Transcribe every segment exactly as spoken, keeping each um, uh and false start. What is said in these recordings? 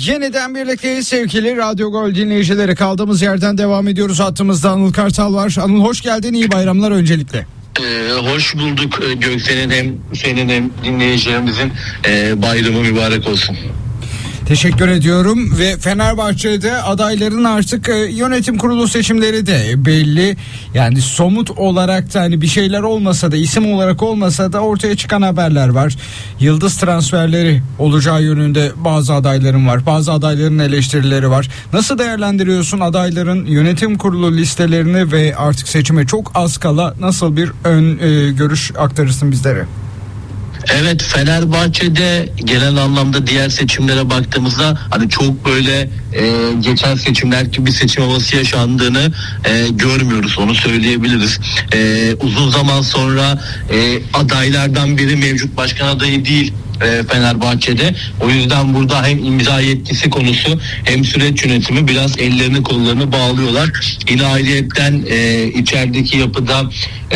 Yeniden birlikteyiz sevgili Radyo Gol dinleyicileri. Kaldığımız yerden devam ediyoruz. Hattımızda Anıl Kartal var. Anıl hoş geldin, iyi bayramlar öncelikle. Ee, hoş bulduk Göksel'in, hem senin hem dinleyicilerimizin e, bayramı mübarek olsun. Teşekkür ediyorum ve Fenerbahçe'de adayların artık e, yönetim kurulu seçimleri de belli. Yani somut olarak da hani bir şeyler olmasa da, isim olarak olmasa da ortaya çıkan haberler var. Yıldız transferleri olacağı yönünde bazı adayların var. Bazı adayların eleştirileri var. Nasıl değerlendiriyorsun adayların yönetim kurulu listelerini ve artık seçime çok az kala nasıl bir ön e, görüş aktarırsın bizlere? Evet, Fenerbahçe'de genel anlamda diğer seçimlere baktığımızda hani çok böyle e, geçen seçimler gibi bir seçim havası yaşandığını e, görmüyoruz, onu söyleyebiliriz. E, uzun zaman sonra e, adaylardan biri mevcut başkan adayı değil e, Fenerbahçe'de. O yüzden burada hem imza yetkisi konusu hem süreç yönetimi biraz ellerini kollarını bağlıyorlar. Yine ayrıyetten e, içerideki yapıda e,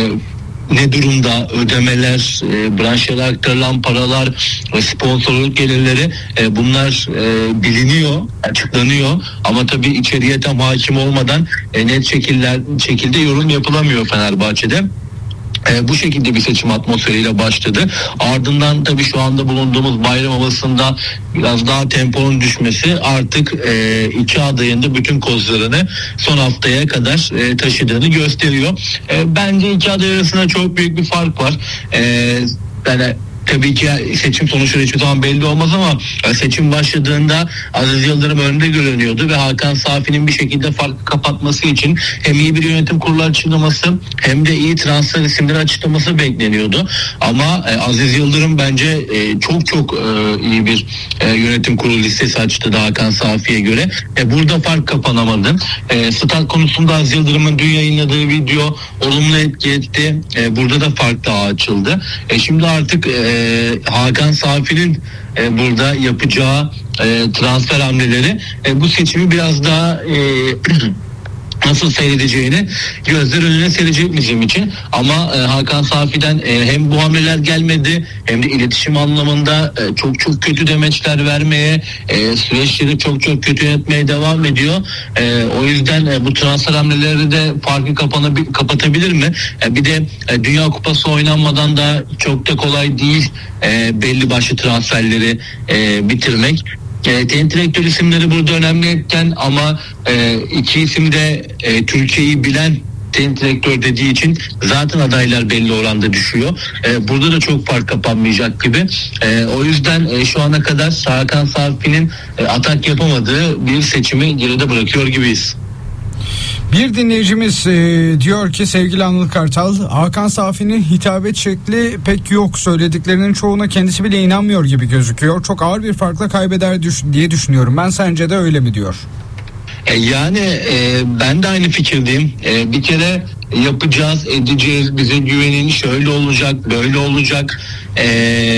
ne durumda ödemeler, e, branşlara aktarılan paralar ve sponsorluk gelirleri, e, bunlar e, biliniyor, açıklanıyor ama tabii içeriye tam hakim olmadan e, net şekiller, şekilde yorum yapılamıyor Fenerbahçe'de. E, bu şekilde bir seçim atmosferiyle başladı. Ardından tabii şu anda bulunduğumuz bayram havasında biraz daha temponun düşmesi artık e, iki adayın da bütün kozlarını son haftaya kadar e, taşıdığını gösteriyor. E, bence iki aday arasında çok büyük bir fark var. E, yani tabii ki seçim sonuçları hiçbir zaman belli olmaz ama seçim başladığında Aziz Yıldırım önde görünüyordu ve Hakan Safi'nin bir şekilde farkı kapatması için hem iyi bir yönetim kurulu açıklaması hem de iyi transfer isimleri açıklaması bekleniyordu. Ama Aziz Yıldırım bence çok çok iyi bir yönetim kurulu listesi açtı da Hakan Safi'ye göre. Burada fark kapanamadı. Stat konusunda Aziz Yıldırım'ın dün yayınladığı video olumlu etki etti. Burada da fark daha açıldı. Şimdi artık Hakan Safi'nin e, burada yapacağı e, transfer hamleleri e, bu seçimi biraz daha e, nasıl seyredeceğini gözler önüne serecek bizim için. Ama e, Hakan Safi'den e, hem bu hamleler gelmedi hem de iletişim anlamında e, çok çok kötü demeçler vermeye, e, süreçleri çok çok kötü yönetmeye devam ediyor. E, o yüzden e, bu transfer hamleleri de farkı kapanabil- kapatabilir mi? E, bir de e, Dünya Kupası oynanmadan da çok da kolay değil e, belli başlı transferleri e, bitirmek. E, teknik direktör isimleri burada önemliyken ama e, iki isim de e, Türkiye'yi bilen teknik direktör dediği için zaten adaylar belli oranda düşüyor. E, burada da çok fark kapanmayacak gibi. E, o yüzden e, şu ana kadar Hakan Safi'nin e, atak yapamadığı bir seçimi geride bırakıyor gibiyiz. Bir dinleyicimiz e, diyor ki sevgili Anıl Kartal, Hakan Safi'nin hitabet şekli pek yok. Söylediklerinin çoğuna kendisi bile inanmıyor gibi gözüküyor. Çok ağır bir farkla kaybeder düş- diye düşünüyorum. Ben, sence de öyle mi diyor? E, yani e, ben de aynı fikirdeyim. E, bir kere yapacağız, edeceğiz, bize güvenin, şöyle olacak, böyle olacak e,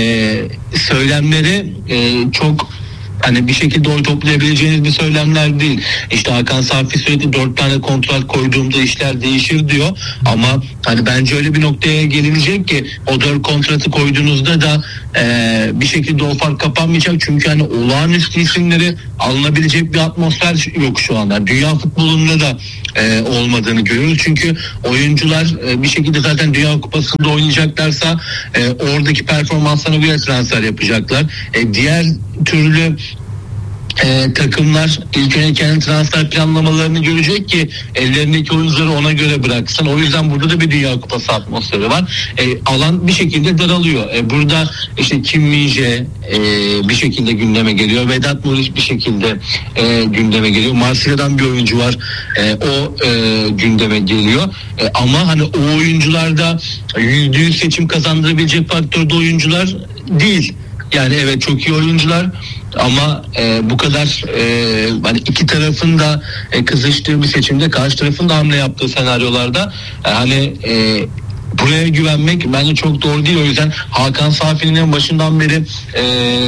söylemleri e, çok hani bir şekilde oy toplayabileceğiniz bir söylemler değil. İşte Hakan Safi sürekli dört tane kontrat koyduğumda işler değişir diyor. Ama hani bence öyle bir noktaya gelinecek ki o dört kontratı koyduğunuzda da e, bir şekilde o fark kapanmayacak. Çünkü hani olağanüstü isimleri alınabilecek bir atmosfer yok şu anda. Dünya futbolunda da e, olmadığını görüyoruz. Çünkü oyuncular e, bir şekilde zaten Dünya Kupası'nda oynayacaklarsa e, oradaki performanslarına göre transfer yapacaklar. E, diğer türlü Ee, takımlar ilk önce kendi transfer planlamalarını görecek ki ellerindeki oyuncuları ona göre bıraksın. O yüzden burada da bir Dünya Kupası atmosferi var. Ee, alan bir şekilde daralıyor. Ee, burada işte Kim Min-jae e, bir şekilde gündeme geliyor. Vedat Muriç bir şekilde e, gündeme geliyor. Marsilya'dan bir oyuncu var. E, o e, gündeme geliyor. E, ama hani o oyuncularda yüzde yüz seçim kazandırabilecek faktörde oyuncular değil. Yani evet çok iyi oyuncular ama e, bu kadar e, hani iki tarafın da e, kızıştığı bir seçimde karşı tarafın da hamle yaptığı senaryolarda e, hani e, buraya güvenmek bence çok doğru değil. O yüzden Hakan Safi'nin en başından beri e,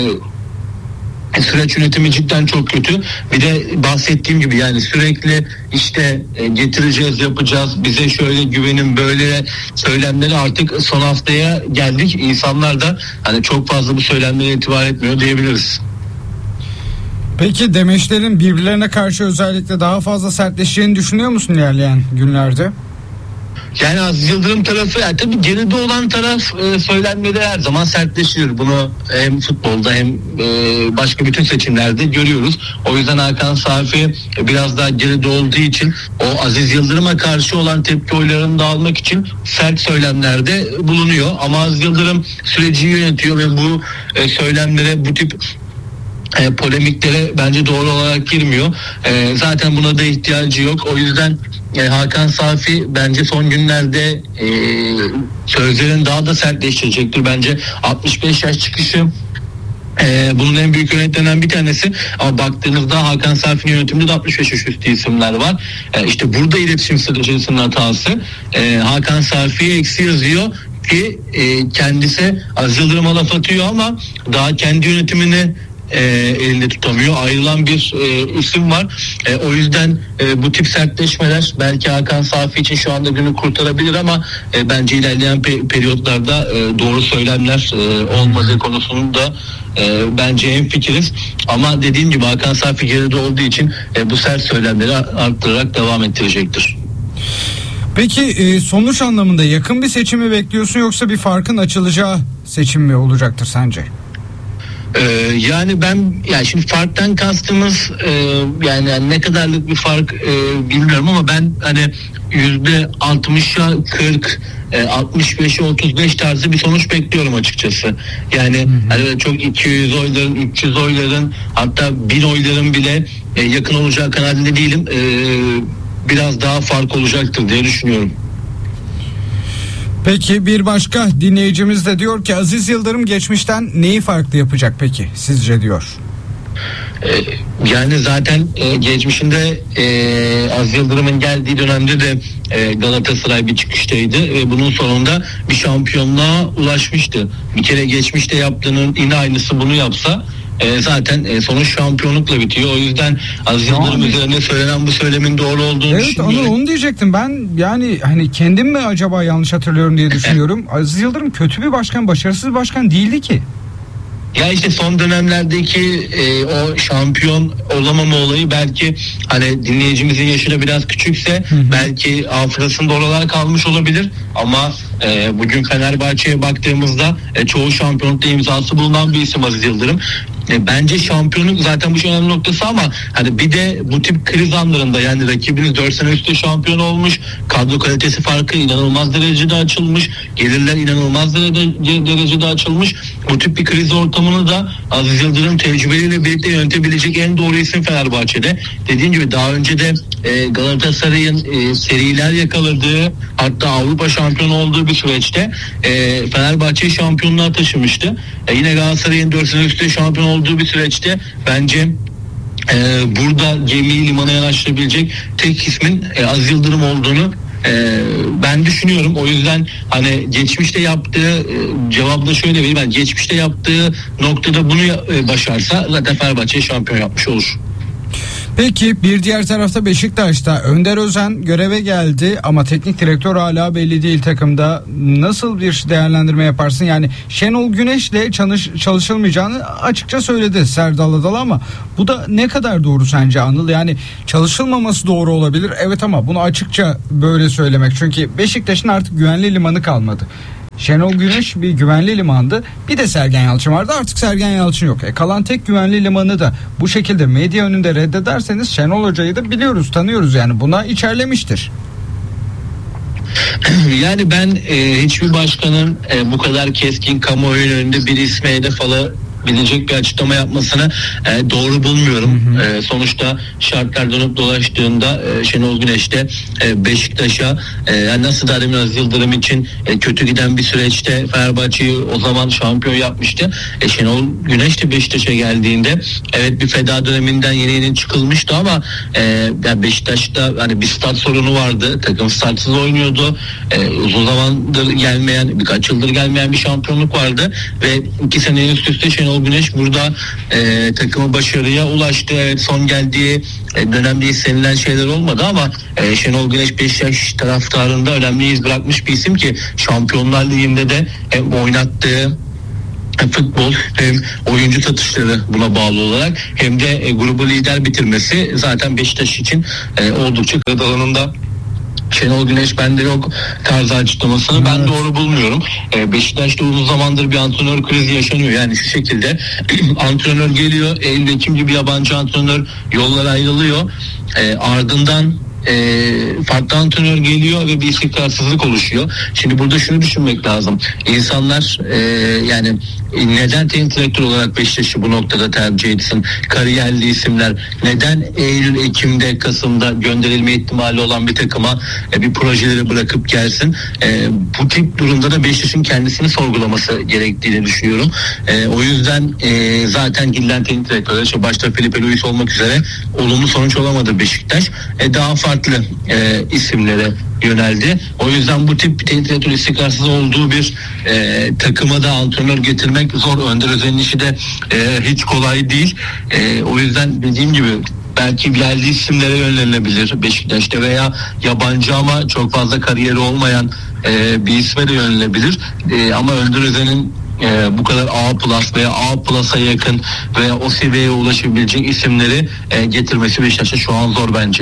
süreç yönetimi cidden çok kötü. Bir de bahsettiğim gibi yani sürekli işte e, getireceğiz, yapacağız, bize şöyle güvenin, böyle söylemleri artık son haftaya geldik. İnsanlar da hani çok fazla bu söylemlere itibar etmiyor diyebiliriz. Peki demeçlerin birbirlerine karşı özellikle daha fazla sertleşeceğini düşünüyor musun ilerleyen günlerde? Yani Aziz Yıldırım tarafı, yani tabii geride olan taraf e, söylenmede her zaman sertleşiyor. Bunu hem futbolda hem e, başka bütün seçimlerde görüyoruz. O yüzden Hakan Safi e, biraz daha geride olduğu için o Aziz Yıldırım'a karşı olan tepki oylarını da almak için sert söylemlerde bulunuyor. Ama Aziz Yıldırım süreci yönetiyor ve bu e, söylemlere, bu tip E, polemiklere bence doğru olarak girmiyor. E, zaten buna da ihtiyacı yok. O yüzden e, Hakan Safi bence son günlerde e, sözlerin daha da sertleştirecektir. Bence altmış beş yaş çıkışı Ee, bunun en büyük yönetlerinden bir tanesi, ama baktığınızda Hakan Safi'nin yönetiminde de altmış beş yaş üstü isimler var. Ee, işte burada iletişim stratejisinin hatası. Ee, Hakan Safi'ye eksi yazıyor ki e, kendisi Aziz Yıldırım'a laf atıyor ama daha kendi yönetimini E, elinde tutamıyor. Ayrılan bir e, isim var. E, o yüzden e, bu tip sertleşmeler belki Hakan Safi için şu anda günü kurtarabilir ama e, bence ilerleyen pe- periyotlarda e, doğru söylemler e, olmadığı konusunda e, bence hemfikiriz. Ama dediğim gibi Hakan Safi geride olduğu için e, bu sert söylemleri arttırarak devam ettirecektir. Peki e, sonuç anlamında yakın bir seçim mi bekliyorsun, yoksa bir farkın açılacağı seçim mi olacaktır sence? Ee, yani ben, yani şimdi farktan kastımız e, yani ne kadarlık bir fark e, bilmiyorum ama ben hani yüzde altmışa kırk, e, altmış beşe otuz beş tarzı bir sonuç bekliyorum açıkçası. Yani hani çok iki yüz oyların, üç yüz oyların, hatta bin oyların bile e, yakın olacağı kanaatinde değilim. E, biraz daha fark olacaktır diye düşünüyorum. Peki bir başka dinleyicimiz de diyor ki Aziz Yıldırım geçmişten neyi farklı yapacak peki sizce diyor. Ee, yani zaten e, geçmişinde e, Aziz Yıldırım'ın geldiği dönemde de e, Galatasaray bir çıkıştaydı ve bunun sonunda bir şampiyonluğa ulaşmıştı. Bir kere geçmişte yaptığının yine aynısı bunu yapsa E, zaten e, sonuç şampiyonlukla bitiyor. O yüzden Aziz Yıldırım üzerine söylenen bu söylemin doğru olduğunu evet, düşünüyorum. Evet, onu diyecektim ben. Yani hani kendim mi acaba yanlış hatırlıyorum diye düşünüyorum. Aziz Yıldırım kötü bir başkan, başarısız bir başkan değildi ki. Ya işte son dönemlerdeki e, o şampiyon olamama olayı belki hani dinleyicimizin yaşı da biraz küçükse hı hı. belki hafızasında oralar kalmış olabilir ama e, bugün Fenerbahçe'ye baktığımızda e, çoğu şampiyonlukta imzası bulunan bir isim Aziz Yıldırım. E, bence şampiyonluk zaten bu önemli noktası ama hani bir de bu tip kriz anlarında, yani rakibiniz dört sene üstte şampiyon olmuş, kadro kalitesi farkı inanılmaz derecede açılmış, gelirler inanılmaz derecede, derecede açılmış. Bu tip bir kriz ortamını da Aziz Yıldırım tecrübeliyle birlikte yönetebilecek en doğru isim Fenerbahçe'de. Dediğim gibi daha önce de e, Galatasaray'ın e, seriler yakaladığı, hatta Avrupa şampiyonu olduğu bir süreçte e, Fenerbahçe'yi şampiyonluğa taşımıştı. E, yine Galatasaray'ın dört sene üstte şampiyon olduğu bir süreçte bence e, burada gemiyi limana yanaştırabilecek tek ismin e, Aziz Yıldırım olduğunu e, ben düşünüyorum. O yüzden hani geçmişte yaptığı e, cevabı da şöyle vereyim. Yani geçmişte yaptığı noktada bunu e, başarsa zaten Fenerbahçe'yi şampiyon yapmış olur. Peki bir diğer tarafta Beşiktaş'ta Önder Özen göreve geldi ama teknik direktör hala belli değil takımda. Nasıl bir değerlendirme yaparsın? Yani Şenol Güneş'le çalış, çalışılmayacağını açıkça söyledi Serdal Adalı ama bu da ne kadar doğru sence Anıl? Yani çalışılmaması doğru olabilir. Evet ama bunu açıkça böyle söylemek. Çünkü Beşiktaş'ın artık güvenli limanı kalmadı. Şenol Güneş bir güvenli limandı. Bir de Sergen Yalçın vardı. Artık Sergen Yalçın yok. E kalan tek güvenli limanı da bu şekilde medya önünde reddederseniz Şenol Hoca'yı da biliyoruz, tanıyoruz, yani buna içerlemiştir. Yani ben e, hiçbir başkanın e, bu kadar keskin kamuoyunun önünde bir isme hedef alabilecek bir açıklama yapmasını e, doğru bulmuyorum. Hı hı. E, sonuçta şartlar dönüp dolaştığında e, Şenol Güneş de e, Beşiktaş'a e, nasıl da demin Aziz Yıldırım için e, kötü giden bir süreçte Fenerbahçe'yi o zaman şampiyon yapmıştı. E, Şenol Güneş de Beşiktaş'a geldiğinde evet bir feda döneminden yeni yeni çıkılmıştı ama e, yani Beşiktaş'ta hani bir stat sorunu vardı. Takım statsız oynuyordu. E, uzun zamandır gelmeyen, birkaç yıldır gelmeyen bir şampiyonluk vardı ve iki sene üst üste Şenol Güneş burada e, takımı başarıya ulaştı. Evet, son geldiği e, dönemde istenilen şeyler olmadı ama e, Şenol Güneş Beşiktaş taraftarında önemli iz bırakmış bir isim ki Şampiyonlar Ligi'nde de e, oynattığı futbol hem oyuncu satışları buna bağlı olarak hem de e, grubu lider bitirmesi zaten Beşiktaş için e, oldukça kağıt alanında. Şenol Güneş bende yok tarzı açıklamasını evet. ben doğru bulmuyorum. Ee, Beşiktaş'ta uzun zamandır bir antrenör krizi yaşanıyor. Yani şu şekilde antrenör geliyor, Eylül Ekim gibi yabancı antrenör yollar ayrılıyor. Ee, ardından e, farklı antrenör geliyor ve bir istikrarsızlık oluşuyor. Şimdi burada şunu düşünmek lazım. İnsanlar e, yani neden teknik direktör olarak Beşiktaş'ı bu noktada tercih etsin? Kariyerli isimler neden Eylül, Ekim'de, Kasım'da gönderilme ihtimali olan bir takıma e, bir projeleri bırakıp gelsin? E, bu tip durumda da Beşiktaş'ın kendisini sorgulaması gerektiğini düşünüyorum. E, o yüzden e, zaten gidilen teknik direktörler, işte başta Felipe Luis olmak üzere olumlu sonuç olamadı Beşiktaş. E, daha farklı e, isimlere yöneldi. O yüzden bu tip teknik direktör istikrarsız olduğu bir e, takıma da antrenör getirmek zor. Önder Özen'in işi de e, hiç kolay değil. E, o yüzden dediğim gibi belki yerli isimlere yönelebilir Beşiktaş'ta veya yabancı ama çok fazla kariyeri olmayan e, bir isme de yönelebilir. E, ama Önder Özen'in e, bu kadar A plus veya A plus'a yakın veya o seviyeye ulaşabilecek isimleri e, getirmesi Beşiktaş'a şu an zor bence.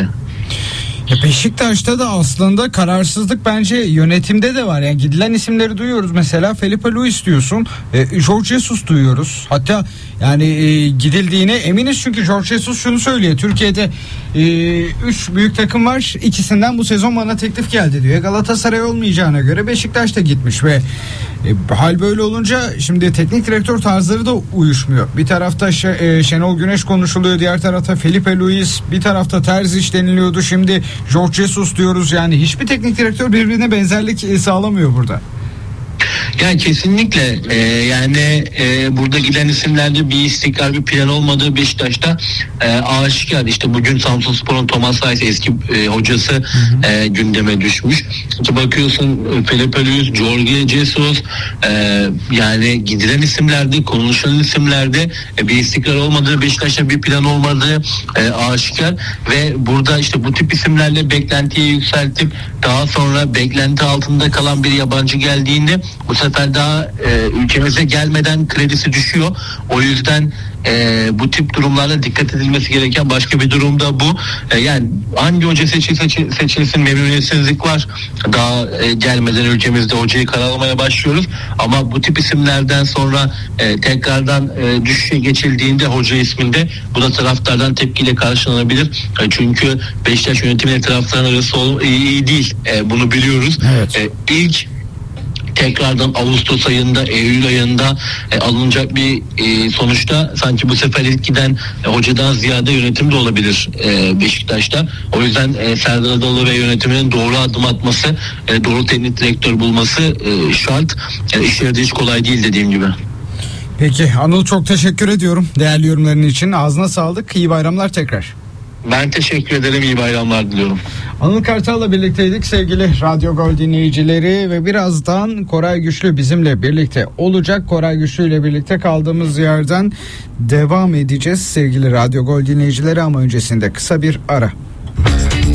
Beşiktaş'ta da aslında kararsızlık bence yönetimde de var. Yani gidilen isimleri duyuyoruz. Mesela Felipe Luis diyorsun. E, Jorge Jesus duyuyoruz. Hatta yani e, gidildiğine eminiz çünkü Jorge Jesus şunu söylüyor. Türkiye'de e, üç büyük takım var. İkisinden bu sezon bana teklif geldi diyor. Galatasaray olmayacağına göre Beşiktaş da gitmiş ve e, hal böyle olunca şimdi teknik direktör tarzları da uyuşmuyor. Bir tarafta Ş- e, Şenol Güneş konuşuluyor. Diğer tarafta Felipe Luis. Bir tarafta Terzic deniliyordu. Şimdi Jorge Jesus diyoruz. Yani hiçbir teknik direktör birbirine benzerlik sağlamıyor burada. Yani kesinlikle e, yani e, burada giden isimlerde bir istikrar, bir plan olmadığı Beşiktaş'ta e, aşikar. İşte bugün Samsunspor'un Thomas Reis eski e, hocası hı hı. E, gündeme düşmüş. İşte bakıyorsun Felipe Luis, Jorge Jesus e, yani gidilen isimlerde, konuşulan isimlerde e, bir istikrar olmadığı, Beşiktaş'ta bir plan olmadığı e, aşikar ve burada işte bu tip isimlerle beklentiyi yükseltip daha sonra beklenti altında kalan bir yabancı geldiğinde bu sefer daha e, ülkemize gelmeden kredisi düşüyor. O yüzden e, bu tip durumlarla dikkat edilmesi gereken başka bir durum da bu. E, yani hangi hoca seçilse seçil, seçilsin memnuniyetsizlik var. Daha e, gelmeden ülkemizde hocayı karalamaya başlıyoruz. Ama bu tip isimlerden sonra e, tekrardan e, düşüşe geçildiğinde hoca isminde bu da taraftardan tepkiyle karşılanabilir. E, çünkü Beşiktaş yönetimiyle taraftarın arası iyi, iyi değil. E, bunu biliyoruz. Evet. E, ilk tekrardan Ağustos ayında, Eylül ayında e, alınacak bir e, sonuçta sanki bu sefer ilk giden e, hocadan ziyade yönetim de olabilir e, Beşiktaş'ta. O yüzden e, Serdar Adalı ve yönetiminin doğru adım atması, e, doğru teknik direktör bulması e, şart. Yani işleri de hiç kolay değil dediğim gibi. Peki Anıl, çok teşekkür ediyorum değerli yorumların için. Ağzına sağlık. İyi bayramlar tekrar. Ben teşekkür ederim. İyi bayramlar diliyorum. Anıl Kartal'la birlikteydik sevgili Radyo Gol dinleyicileri ve birazdan Koray Güçlü bizimle birlikte olacak. Koray Güçlü ile birlikte kaldığımız yerden devam edeceğiz sevgili Radyo Gol dinleyicileri ama öncesinde kısa bir ara.